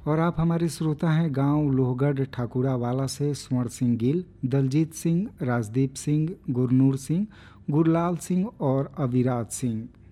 और आप हमारे श्रोता हैं गांव लोहगढ़ ठाकुरावाला से स्वर्ण सिंह गिल, दलजीत सिंह, राजदीप सिंह, गुरनूर सिंह, गुरलाल सिंह और अविराज सिंह।